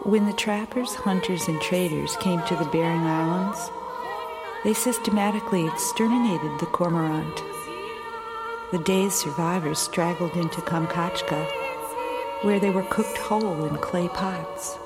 When the trappers, hunters, and traders came to the Bering Islands, they systematically exterminated the cormorant. The day's survivors straggled into Kamchatka, where they were cooked whole in clay pots.